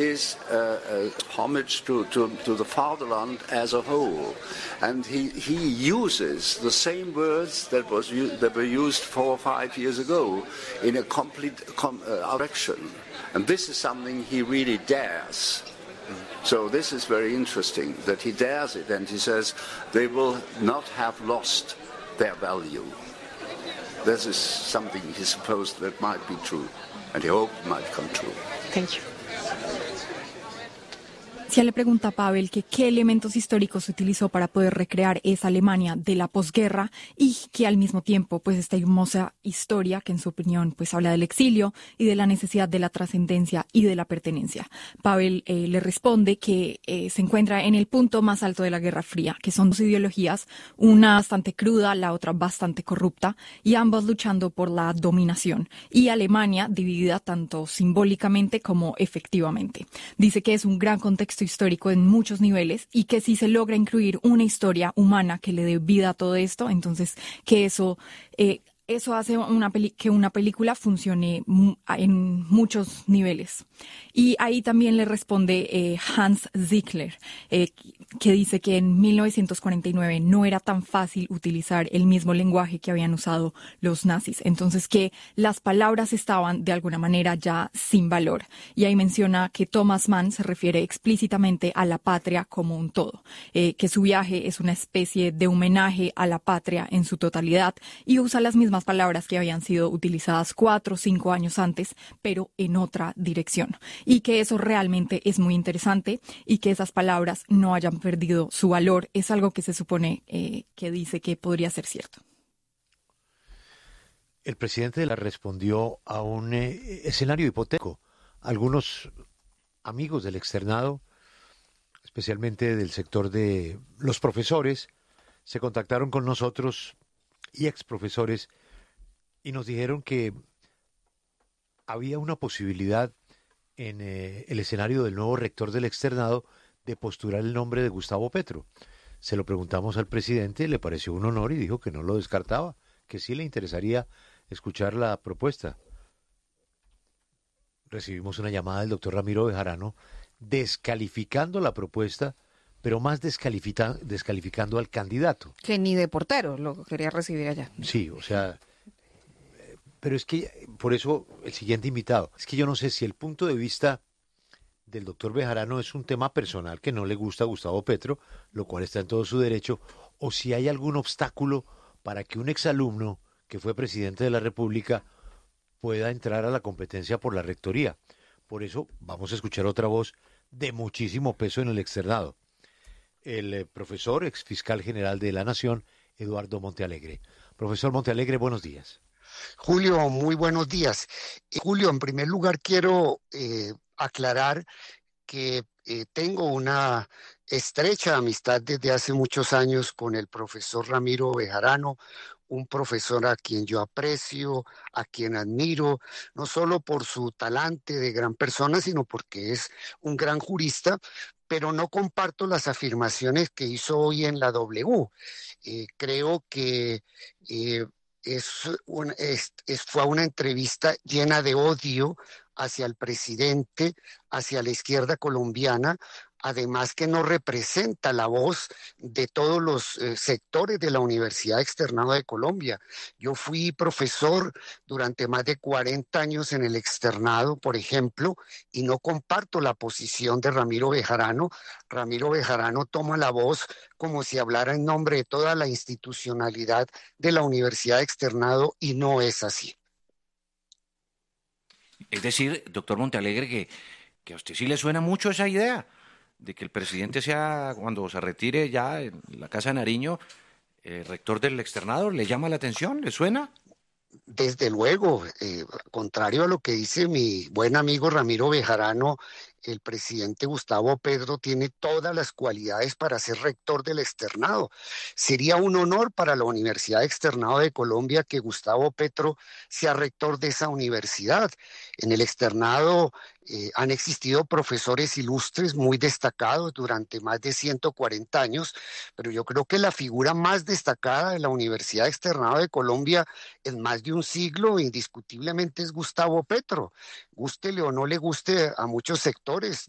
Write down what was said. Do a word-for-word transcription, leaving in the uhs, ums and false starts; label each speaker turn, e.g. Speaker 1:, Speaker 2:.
Speaker 1: is uh, uh, homage to, to, to the fatherland as a whole. And he, he uses the same words that, was, that were used four or five years ago in a complete com, uh, direction. And this is something he really dares. So this is very interesting, that he dares it, and he says they will not have lost their value. This is something he supposed that might be true, and he hoped it might come true.
Speaker 2: Thank you.
Speaker 3: Se le pregunta a Pavel que qué elementos históricos utilizó para poder recrear esa Alemania de la posguerra y que al mismo tiempo pues esta hermosa historia que en su opinión pues habla del exilio y de la necesidad de la trascendencia y de la pertenencia. Pavel eh, le responde que eh, se encuentra en el punto más alto de la Guerra Fría, que son dos ideologías, una bastante cruda, la otra bastante corrupta, y ambas luchando por la dominación, y Alemania dividida tanto simbólicamente como efectivamente. Dice que es un gran contexto histórico en muchos niveles y que si se logra incluir una historia humana que le dé vida a todo esto, entonces que eso eh, eso hace una peli- que una película funcione mu- en muchos niveles. Y ahí también le responde eh, Hans Ziegler, eh, que dice que en mil novecientos cuarenta y nueve no era tan fácil utilizar el mismo lenguaje que habían usado los nazis. Entonces que las palabras estaban de alguna manera ya sin valor. Y ahí menciona que Thomas Mann se refiere explícitamente a la patria como un todo, eh, que su viaje es una especie de homenaje a la patria en su totalidad y usa las mismas palabras que habían sido utilizadas cuatro o cinco años antes, pero en otra dirección. Y que eso realmente es muy interesante y que esas palabras no hayan perdido su valor es algo que se supone eh, que dice que podría ser cierto.
Speaker 4: El presidente la respondió a un eh, escenario hipotético. Algunos amigos del externado, especialmente del sector de los profesores, se contactaron con nosotros y exprofesores y nos dijeron que había una posibilidad en eh, el escenario del nuevo rector del externado de postular el nombre de Gustavo Petro. Se lo preguntamos al presidente, le pareció un honor y dijo que no lo descartaba, que sí le interesaría escuchar la propuesta. Recibimos una llamada del doctor Ramiro Bejarano descalificando la propuesta, pero más descalifica, descalificando al candidato.
Speaker 2: Que ni de portero lo quería recibir allá.
Speaker 4: Sí, o sea, pero es que, por eso, el siguiente invitado, es que yo no sé si el punto de vista del doctor Bejarano es un tema personal que no le gusta a Gustavo Petro, lo cual está en todo su derecho, o si hay algún obstáculo para que un exalumno que fue presidente de la República pueda entrar a la competencia por la rectoría. Por eso vamos a escuchar otra voz de muchísimo peso en el externado. El eh, profesor, ex fiscal general de la Nación, Eduardo Montealegre. Profesor Montealegre, buenos días.
Speaker 5: Julio, muy buenos días. Eh, Julio, en primer lugar quiero eh, aclarar que eh, tengo una estrecha amistad desde hace muchos años con el profesor Ramiro Bejarano, un profesor a quien yo aprecio, a quien admiro, no solo por su talante de gran persona, sino porque es un gran jurista, pero no comparto las afirmaciones que hizo hoy en la W. Eh, creo que eh, es un, es, es, fue una entrevista llena de odio hacia el presidente, hacia la izquierda colombiana, además que no representa la voz de todos los eh, sectores de la Universidad Externado de Colombia. Yo fui profesor durante más de cuarenta años en el externado, por ejemplo, y no comparto la posición de Ramiro Bejarano. Ramiro Bejarano toma la voz como si hablara en nombre de toda la institucionalidad de la Universidad Externado y no es así.
Speaker 6: Es decir, doctor Montealegre, que, que a usted sí le suena mucho esa idea de que el presidente sea, cuando se retire ya en la Casa de Nariño, eh, rector del externado. ¿Le llama la atención? ¿Le suena?
Speaker 5: Desde luego, eh, contrario a lo que dice mi buen amigo Ramiro Bejarano, el presidente Gustavo Petro tiene todas las cualidades para ser rector del externado. Sería un honor para la Universidad Externado de Colombia que Gustavo Petro sea rector de esa universidad. En el externado eh, han existido profesores ilustres muy destacados durante más de ciento cuarenta años, pero yo creo que la figura más destacada de la Universidad Externado de Colombia en más de un siglo indiscutiblemente es Gustavo Petro. Gústele o no le guste a muchos sectores